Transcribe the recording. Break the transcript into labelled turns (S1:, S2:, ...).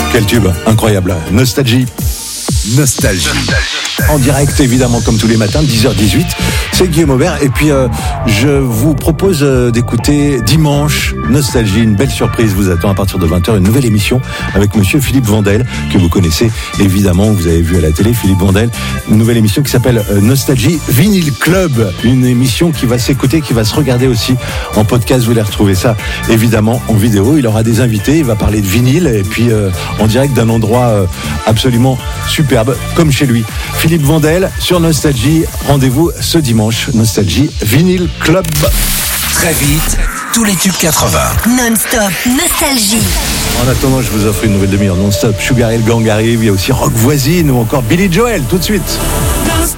S1: Quel tube, incroyable. Nostalgie. En direct, évidemment, comme tous les matins, 10h18. C'est Guillaume Aubert. Et puis, je vous propose d'écouter dimanche Nostalgie. Une belle surprise vous attend à partir de 20h. Une nouvelle émission avec monsieur Philippe Vandel, que vous connaissez évidemment. Vous avez vu à la télé, Philippe Vandel. Une nouvelle émission qui s'appelle Nostalgie Vinyl Club. Une émission qui va s'écouter, qui va se regarder aussi en podcast. Vous allez retrouver ça, évidemment, en vidéo. Il aura des invités. Il va parler de vinyle. Et puis, en direct d'un endroit absolument superbe, comme chez lui. Philippe Vandel sur Nostalgie. Rendez-vous ce dimanche. Nostalgie Vinyl Club.
S2: Très vite, tous les tubes 80.
S3: Non-stop Nostalgie.
S1: En attendant, je vous offre une nouvelle demi-heure non-stop. Sugar Hill Gang arrive. Il y a aussi Rock Voisine ou encore Billy Joel. Tout de suite.